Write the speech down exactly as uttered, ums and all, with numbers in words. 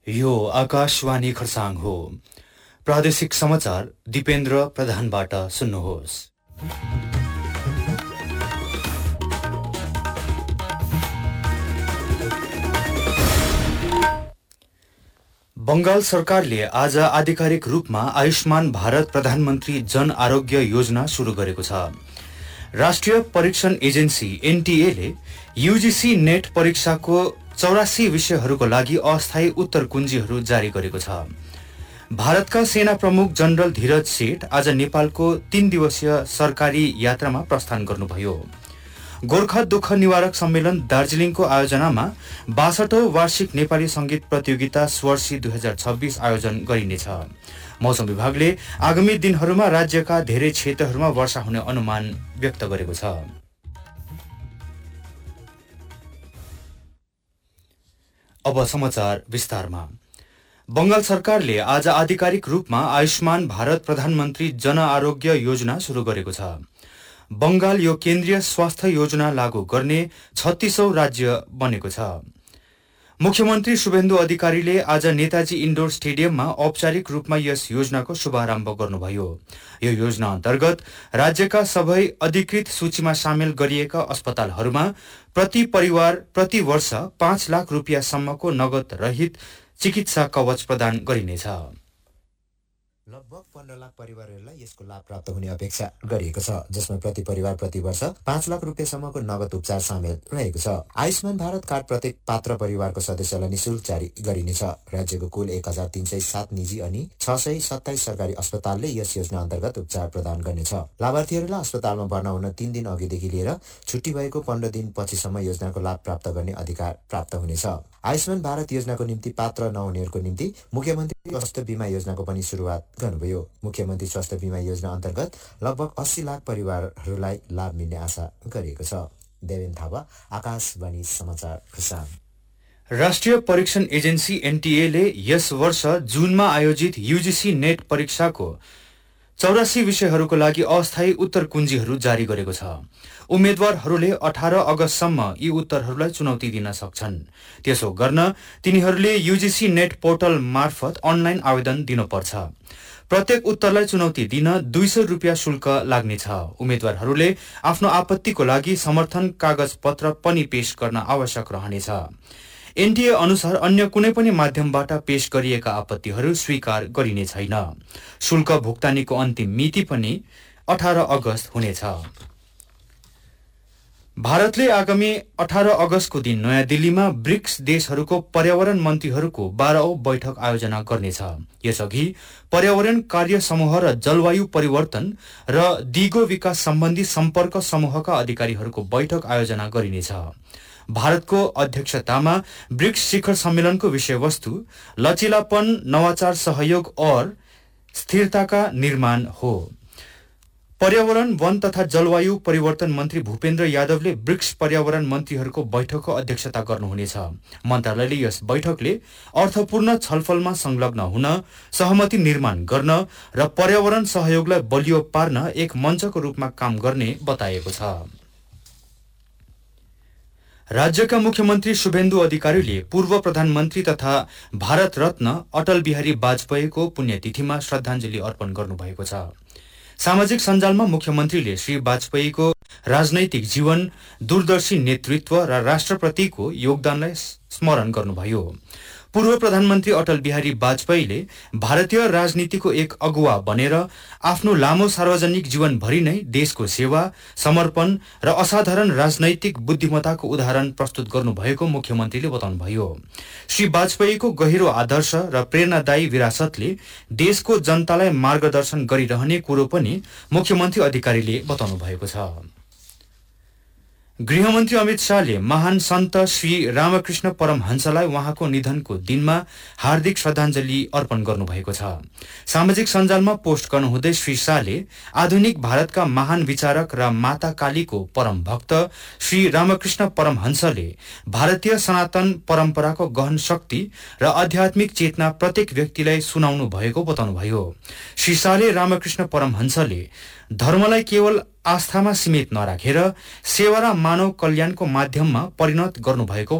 यो आकाशवाणी खरसाङ हो। प्रादेशिक समाचार दिपेन्द्र प्रधानबाट सुन्नुहोस्। बंगाल सरकारले आज आधिकारिक रूपमा आयुष्मान भारत प्रधानमन्त्री जन आरोग्य योजना शुरू गरेको छ। राष्ट्रिय परीक्षण एजेन्सी एनटीए ले यूजीसी नेट परीक्षाको चौरासी विषयहरूको लागि अस्थायी उत्तर कुञ्जीहरू जारी गरेको छ। भारतका सेना प्रमुख जनरल धीरज सेठ आज नेपालको तीन दिवसीय सरकारी यात्रामा प्रस्थान गर्नुभयो। गोर्खा दुःख निवारक सम्मेलन दार्जीलिङको आयोजनामा बासठौं वार्षिक नेपाली संगीत प्रतियोगिता स्वर्षी दुई हजार छब्बीस आयोजन गरिनेछ। मौसम विभागले आगामी दिनहरूमा राज्यका धेरै क्षेत्रहरूमा वर्षा हुने अनुमान व्यक्त गरेको छ। अब समाचार विस्तारमा। बंगाल सरकारले आज आधिकारिक रूपमा आयुष्मान भारत प्रधानमन्त्री जन आरोग्य योजना शुरू गरेको छ। बंगाल यो केन्द्रीय स्वास्थ्य योजना लागू गर्ने छत्तीसौं राज्य बनेको छ। मुख्यमन्त्री शुभेन्दु अधिकारीले आज नेताजी इन्डोर स्टेडियममा औपचारिक रूपमा यस योजनाको शुभारम्भ गर्नुभयो। यो योजना अन्तर्गत राज्यका सबै अधिकृत सूचीमा सामेल गरिएका अस्पतालहरूमा प्रति परिवार प्रति वर्ष पाँच लाख रुपियाँसम्मको नगद रहित चिकित्सा कवच प्रदान गरिनेछ। लगभग पन्ध्र लाख परिवारहरूलाई यसको लाभ प्राप्त हुने अपेक्षा गरिएको छ, जसमा प्रति परिवार प्रति वर्ष पाँच लाख रुपियाँसम्मको नगद उपचार सामेल रहेको छ। आयुष्मान भारत कार्ड प्रत्येक पात्र परिवारको सदस्यलाई निशुल्क जारी गरिनेछ। राज्यको कुल एक हजार तीन सय सात निजी अनि छ सय सत्ताइस सरकारी अस्पतालले यस योजना अन्तर्गत उपचार प्रदान गर्नेछ। लाभार्थीहरूलाई अस्पतालमा भर्ना हुन तीन दिन अघिदेखि लिएर छुट्टी भएको पन्ध्र दिन पछिसम्म योजनाको लाभ प्राप्त गर्ने अधिकार प्राप्त हुनेछ। आयुष्मान भारत योजनाको निम्ति पात्र नहुनेहरूको निम्ति मुख्यमन्त्री स्वास्थ्य बीमा योजनाको पनि सुरुवात गर्नुभयो। मुख्यमन्त्री स्वास्थ्य बीमा योजना अन्तर्गत लगभग अस्सी लाख परिवारहरूलाई लाभ मिल्ने आशा गरिएको छ। देवेन थापा, आकाशवाणी समाचार खरसाङ। राष्ट्रिय परीक्षण एजेन्सी एनटीए ले यस वर्ष जुनमा आयोजित यूजीसी नेट परीक्षाको चौरासी विषयहरूको लागि अस्थायी उत्तर कुञ्जीहरू जारी गरेको छ। उम्मेद्वारहरूले अठार अगस्तसम्म यी उत्तरहरूलाई चुनौती दिन सक्छन्। त्यसो गर्न तिनीहरूले यूजीसी नेट पोर्टल मार्फत अनलाइन आवेदन दिनुपर्छ। प्रत्येक उत्तरलाई चुनौती दिन दुई सय रुपियाँ शुल्क लाग्नेछ। उम्मेद्वारहरूले आफ्नो आपत्तिको लागि समर्थन कागज पत्र पनि पेश गर्न आवश्यक रहनेछ। एनटीए अनुसार अन्य कुनै पनि माध्यमबाट पेश गरिएका आपत्तिहरू स्वीकार गरिने छैन। शुल्क भुक्तानीको अन्तिम मिति पनि अठार अगस्त हुनेछ। भारतले आगामी अठार अगस्तको दिन नयाँ दिल्लीमा ब्रिक्स देशहरूको पर्यावरण मन्त्रीहरूको बाह्रौं बैठक आयोजना गर्नेछ। यसअघि पर्यावरण कार्य समूह र जलवायु परिवर्तन र दिगो विकास सम्बन्धी सम्पर्क समूहका अधिकारीहरूको बैठक आयोजना गरिनेछ। भारतको अध्यक्षतामा ब्रिक्स शिखर सम्मेलनको विषयवस्तु लचिलापन, नवाचार, सहयोग और स्थिरताका निर्माण हो। पर्यावरण, वन तथा जलवायु परिवर्तन मन्त्री भूपेन्द्र यादवले ब्रिक्स पर्यावरण मन्त्रीहरूको बैठकको अध्यक्षता गर्नुहुनेछ। मन्त्रालयले यस बैठकले अर्थपूर्ण छलफलमा संलग्न हुन, सहमति निर्माण गर्न र पर्यावरण सहयोगलाई बलियो पार्न एक मञ्चको रूपमा काम गर्ने बताएको छ। राज्यका मुख्यमन्त्री शुभेन्दु अधिकारीले पूर्व प्रधानमन्त्री तथा भारत रत्न अटल बिहारी वाजपेयीको पुण्यतिथिमा श्रद्धाञ्जली अर्पण गर्नुभएको छ। सामाजिक सञ्जालमा मुख्यमन्त्रीले श्री वाजपेयीको राजनैतिक जीवन, दूरदर्शी नेतृत्व र राष्ट्रप्रतिको योगदानलाई स्मरण गर्नुभयो। पूर्व प्रधानमन्त्री अटल बिहारी वाजपेयीले भारतीय राजनीतिको एक अगुवा बनेर आफ्नो लामो सार्वजनिक जीवनभरि नै देशको सेवा, समर्पण र असाधारण राजनैतिक बुद्धिमत्ताको उदाहरण प्रस्तुत गर्नुभएको मुख्यमन्त्रीले बताउनुभयो। श्री वाजपेयीको गहिरो आदर्श र प्रेरणादायी विरासतले देशको जनतालाई मार्गदर्शन गरिरहने कुरो पनि मुख्यमन्त्री अधिकारीले बताउनु भएको छ। गृहमन्त्री अमित शाहले महान सन्त श्री रामकृष्ण परमहंसलाई उहाँको निधनको दिनमा हार्दिक श्रद्धाञ्जली अर्पण गर्नुभएको छ। सामाजिक सञ्जालमा पोस्ट गर्नुहुँदै श्री शाहले आधुनिक भारतका महान विचारक र माता कालीको परम भक्त श्री रामकृष्ण परमहंसले भारतीय सनातन परम्पराको गहन शक्ति र आध्यात्मिक चेतना प्रत्येक व्यक्तिलाई सुनाउनु भएको बताउनुभयो। श्री शाहले रामकृष्ण परमहंसले धर्मलाई केवल आस्थामा सीमित नराखेर सेवा र मानव कल्याणको माध्यममा परिणत गर्नुभएको